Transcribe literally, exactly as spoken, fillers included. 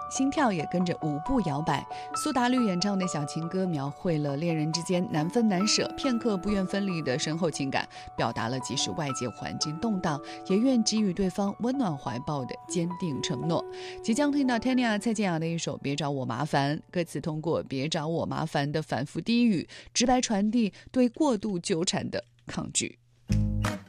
心跳也跟着舞步摇摆。苏打绿演唱的小情歌描绘了恋人之间难分难舍、片刻不愿分离的深厚情感，表达了即使外界环境动荡，也愿给予对方温暖怀抱的坚定承诺。即将听到 Tanya 蔡健雅的一首《别找我麻烦》，歌词通过别找我麻烦的反复低语，直白传递对过度纠缠的抗拒。